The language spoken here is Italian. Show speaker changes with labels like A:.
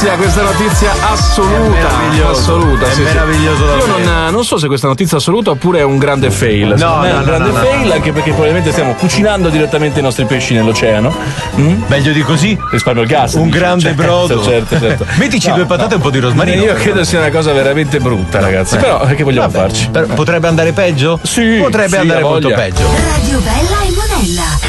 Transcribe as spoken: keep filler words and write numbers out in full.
A: notizia, questa notizia assoluta.
B: È
A: assoluta.
B: È
A: sì,
B: meraviglioso
A: sì. Io
B: davvero.
A: non, non so se questa notizia assoluta oppure è un grande fail.
B: No,
A: no, è
B: no,
A: un
B: no,
A: grande
B: no, no,
A: fail
B: no.
A: anche perché probabilmente stiamo cucinando direttamente i nostri pesci nell'oceano. Mm?
B: Meglio di così?
A: Risparmio il gas.
B: Un
A: dici.
B: grande
A: certo,
B: brodo.
A: Certo, certo.
B: Mettici
A: No,
B: due patate
A: no.
B: e un po' di rosmarino.
A: Io credo sia una cosa veramente brutta, ragazzi.
B: Eh.
A: Però che vogliamo
B: Vabbè,
A: farci?
B: per- potrebbe andare peggio?
A: Sì,
B: Potrebbe
A: sì,
B: andare
A: ha
B: molto
A: voglia.
B: peggio.
C: Radio Bella e Monella.